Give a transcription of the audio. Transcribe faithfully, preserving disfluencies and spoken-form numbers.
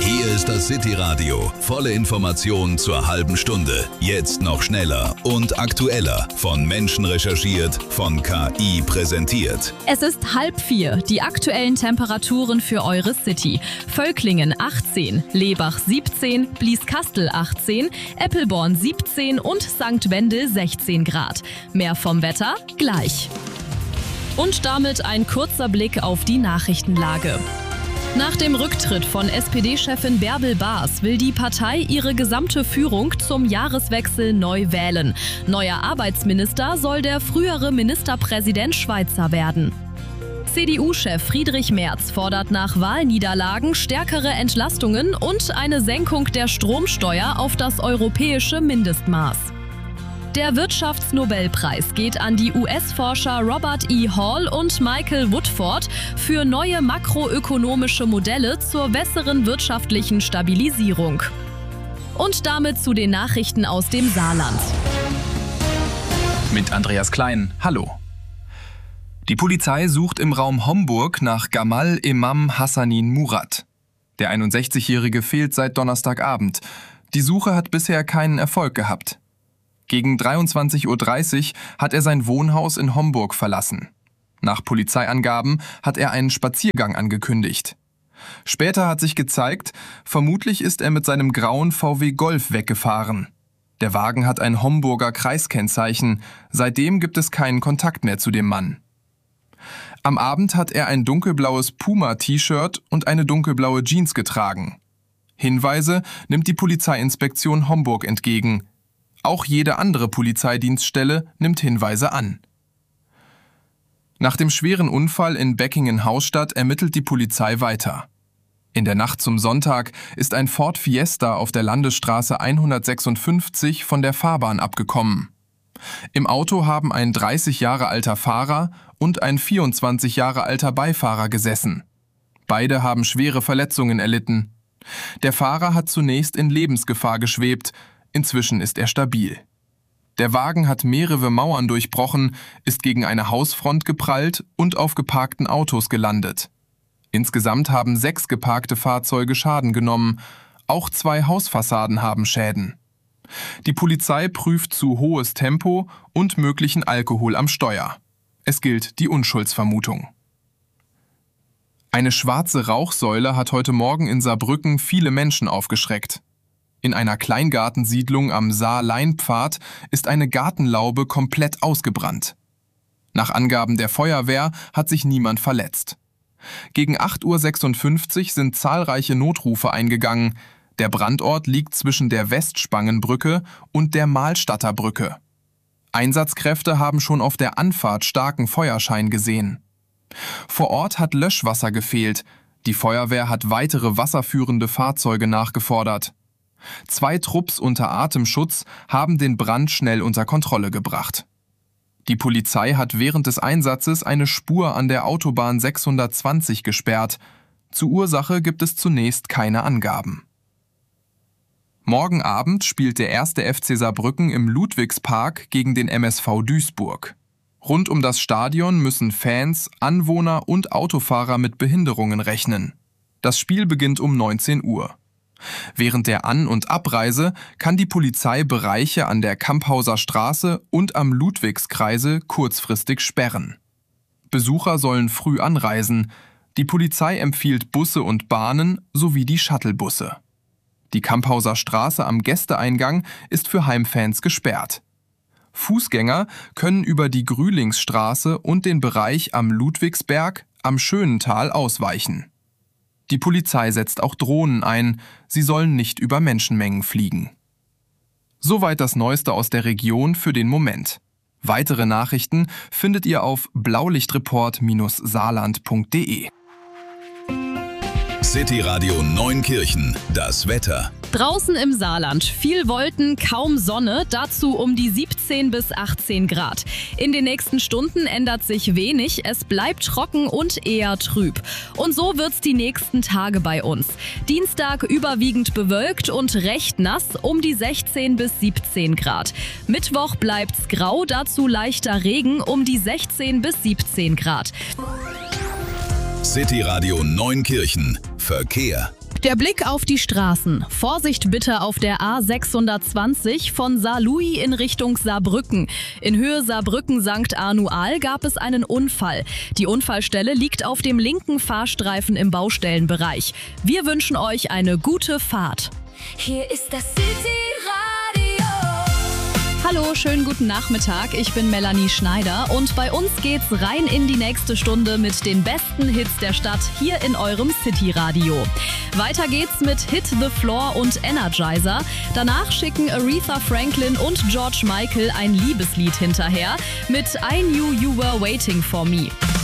Hier ist das City Radio. Volle Informationen zur halben Stunde. Jetzt noch schneller und aktueller. Von Menschen recherchiert, von K I präsentiert. Es ist halb vier. Die aktuellen Temperaturen für eure City. Völklingen achtzehn, Lebach siebzehn, Blieskastel achtzehn, Eppelborn siebzehn und Sankt Wendel sechzehn Grad. Mehr vom Wetter gleich. Und damit ein kurzer Blick auf die Nachrichtenlage. Nach dem Rücktritt von S P D-Chefin Bärbel Baas will die Partei ihre gesamte Führung zum Jahreswechsel neu wählen. Neuer Arbeitsminister soll der frühere Ministerpräsident Schweitzer werden. C D U-Chef Friedrich Merz fordert nach Wahlniederlagen stärkere Entlastungen und eine Senkung der Stromsteuer auf das europäische Mindestmaß. Der Wirtschaftsnobelpreis geht an die U S-Forscher Robert E. Hall und Michael Woodford für neue makroökonomische Modelle zur besseren wirtschaftlichen Stabilisierung. Und damit zu den Nachrichten aus dem Saarland. Mit Andreas Klein, hallo. Die Polizei sucht im Raum Homburg nach Gamal Emam Hassanin Murat. Der einundsechzigjährige fehlt seit Donnerstagabend. Die Suche hat bisher keinen Erfolg gehabt. Gegen dreiundzwanzig Uhr dreißig hat er sein Wohnhaus in Homburg verlassen. Nach Polizeiangaben hat er einen Spaziergang angekündigt. Später hat sich gezeigt, vermutlich ist er mit seinem grauen V W Golf weggefahren. Der Wagen hat ein Homburger Kreiskennzeichen. Seitdem gibt es keinen Kontakt mehr zu dem Mann. Am Abend hat er ein dunkelblaues Puma-T-Shirt und eine dunkelblaue Jeans getragen. Hinweise nimmt die Polizeiinspektion Homburg entgegen. Auch jede andere Polizeidienststelle nimmt Hinweise an. Nach dem schweren Unfall in Beckingen-Hausstadt ermittelt die Polizei weiter. In der Nacht zum Sonntag ist ein Ford Fiesta auf der Landesstraße hundertsechsundfünfzig von der Fahrbahn abgekommen. Im Auto haben ein dreißig Jahre alter Fahrer und ein vierundzwanzig Jahre alter Beifahrer gesessen. Beide haben schwere Verletzungen erlitten. Der Fahrer hat zunächst in Lebensgefahr geschwebt. Inzwischen ist er stabil. Der Wagen hat mehrere Mauern durchbrochen, ist gegen eine Hausfront geprallt und auf geparkten Autos gelandet. Insgesamt haben sechs geparkte Fahrzeuge Schaden genommen. Auch zwei Hausfassaden haben Schäden. Die Polizei prüft zu hohes Tempo und möglichen Alkohol am Steuer. Es gilt die Unschuldsvermutung. Eine schwarze Rauchsäule hat heute Morgen in Saarbrücken viele Menschen aufgeschreckt. In einer Kleingartensiedlung am Saar-Lein-Pfad ist eine Gartenlaube komplett ausgebrannt. Nach Angaben der Feuerwehr hat sich niemand verletzt. Gegen acht Uhr sechsundfünfzig sind zahlreiche Notrufe eingegangen. Der Brandort liegt zwischen der Westspangenbrücke und der Mahlstadter Brücke. Einsatzkräfte haben schon auf der Anfahrt starken Feuerschein gesehen. Vor Ort hat Löschwasser gefehlt. Die Feuerwehr hat weitere wasserführende Fahrzeuge nachgefordert. Zwei Trupps unter Atemschutz haben den Brand schnell unter Kontrolle gebracht. Die Polizei hat während des Einsatzes eine Spur an der Autobahn sechshundertzwanzig gesperrt. Zur Ursache gibt es zunächst keine Angaben. Morgen Abend spielt der erste F C Saarbrücken im Ludwigspark gegen den M S V Duisburg. Rund um das Stadion müssen Fans, Anwohner und Autofahrer mit Behinderungen rechnen. Das Spiel beginnt um neunzehn Uhr. Während der An- und Abreise kann die Polizei Bereiche an der Kamphauser Straße und am Ludwigskreisel kurzfristig sperren. Besucher sollen früh anreisen. Die Polizei empfiehlt Busse und Bahnen sowie die Shuttlebusse. Die Kamphauser Straße am Gästeeingang ist für Heimfans gesperrt. Fußgänger können über die Grühlingsstraße und den Bereich am Ludwigsberg am Schönental ausweichen. Die Polizei setzt auch Drohnen ein, sie sollen nicht über Menschenmengen fliegen. Soweit das Neueste aus der Region für den Moment. Weitere Nachrichten findet ihr auf blaulichtreport Bindestrich saarland punkt de. City Radio Neunkirchen, das Wetter. Draußen im Saarland viel Wolken, kaum Sonne, dazu um die siebzehn bis achtzehn Grad. In den nächsten Stunden ändert sich wenig, es bleibt trocken und eher trüb. Und so wird's die nächsten Tage bei uns. Dienstag überwiegend bewölkt und recht nass, um die sechzehn bis siebzehn Grad. Mittwoch bleibt's grau, dazu leichter Regen, um die sechzehn bis siebzehn Grad. City Radio Neunkirchen. Verkehr. Der Blick auf die Straßen. Vorsicht bitte auf der A sechshundertzwanzig von Saarlouis in Richtung Saarbrücken. In Höhe Saarbrücken-Sankt Arnual gab es einen Unfall. Die Unfallstelle liegt auf dem linken Fahrstreifen im Baustellenbereich. Wir wünschen euch eine gute Fahrt. Hier ist das City-Radio. Hallo, schönen guten Nachmittag. Ich bin Melanie Schneider und bei uns geht's rein in die nächste Stunde mit den besten Hits der Stadt hier in eurem City-Radio. Weiter geht's mit Hit the Floor und Energizer. Danach schicken Aretha Franklin und George Michael ein Liebeslied hinterher mit I Knew You Were Waiting for Me.